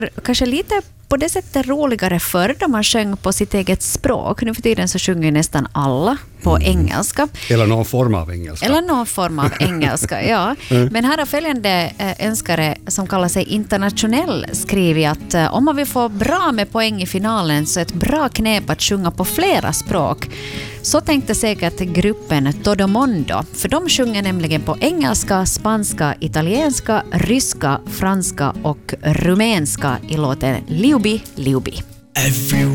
Kanske lite på det sättet roligare förr då man sjöng på sitt eget språk. Nu för tiden så sjunger nästan alla på engelska. Eller någon form av engelska. Ja. Men här har följande önskare som kallar sig internationell skrivit att om man vill få bra med poäng i finalen så är ett bra knep att sjunga på flera språk. Så tänkte säkert gruppen Todo Mondo, för de sjunger nämligen på engelska, spanska, italienska, ryska, franska och rumänska i låten Liubi Liubi.